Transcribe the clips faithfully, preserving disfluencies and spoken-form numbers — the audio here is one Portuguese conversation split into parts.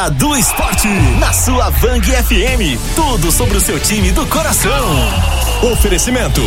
Hora do Esporte, na sua Vang F M. Tudo sobre o seu time do coração. Oferecimento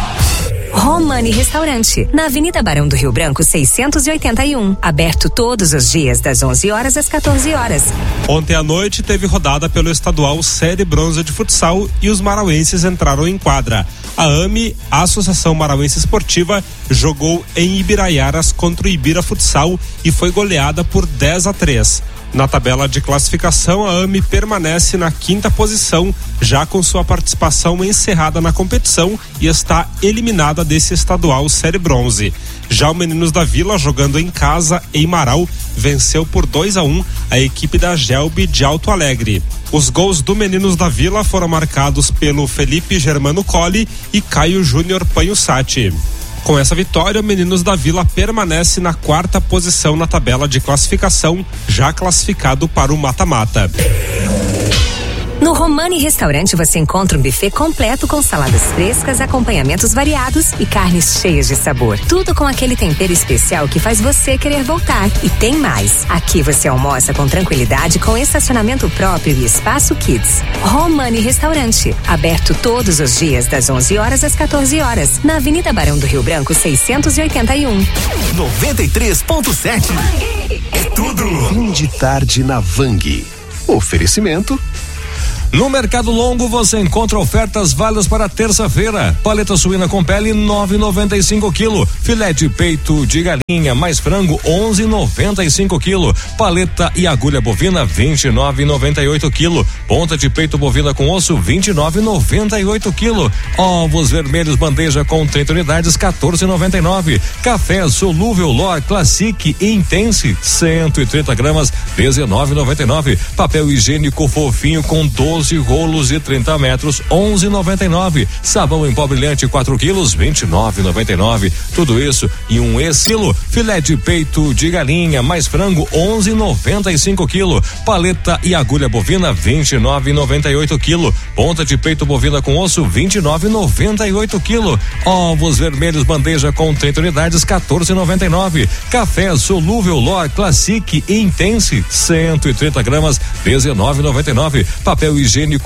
Romani Restaurante, na Avenida Barão do Rio Branco, seiscentos e oitenta e um. Aberto todos os dias, das onze horas às quatorze horas. Ontem à noite teve rodada pelo estadual Série Bronze de Futsal e os marauenses entraram em quadra. A AME, a Associação Marauense Esportiva, jogou em Ibiraiaras contra o Ibira Futsal e foi goleada por dez a três. Na tabela de classificação, a AME permanece na quinta posição, já com sua participação encerrada na competição e está eliminada desse estadual Série Bronze. Já o Meninos da Vila, jogando em casa em Marau, venceu por dois a um a equipe da Gelbe de Alto Alegre. Os gols do Meninos da Vila foram marcados pelo Felipe Germano Colli e Caio Júnior Panhussati. Com essa vitória, o Meninos da Vila permanece na quarta posição na tabela de classificação, já classificado para o mata-mata. No Romani Restaurante você encontra um buffet completo com saladas frescas, acompanhamentos variados e carnes cheias de sabor. Tudo com aquele tempero especial que faz você querer voltar. E tem mais. Aqui você almoça com tranquilidade, com estacionamento próprio e espaço kids. Romani Restaurante, aberto todos os dias das onze horas às quatorze horas, na Avenida Barão do Rio Branco, seiscentos e oitenta e um. noventa e três ponto sete. É tudo. Fim de tarde na Vang. Oferecimento. No Mercado Longo você encontra ofertas válidas para terça-feira. Paleta suína com pele nove e noventa e cinco quilo. Filé de peito de galinha mais frango onze e noventa e cinco quilo. Paleta e agulha bovina vinte e nove e noventa e oito quilo. Ponta de peito bovina com osso vinte e nove e noventa e oito quilo. Ovos vermelhos bandeja com trinta unidades quatorze e noventa e nove. Café solúvel Lor Classic Intense cento e trinta gramas dezenove e noventa e nove. Papel higiênico fofinho com doze rolos e trinta metros, onze e noventa e nove. Sabão em pó brilhante quatro quilos, vinte e nove e noventa e nove. Tudo isso em um estilo. Filé de peito de galinha mais frango onze e noventa e cinco quilo. Paleta e agulha bovina vinte e nove e noventa e oito quilo. Ponta de peito bovina com osso vinte e nove e noventa e oito quilo. Ovos vermelhos bandeja com trinta unidades quatorze e noventa e nove. Café solúvel Lor Classic Intense cento e trinta gramas dezenove e noventa e nove. Papel higiênico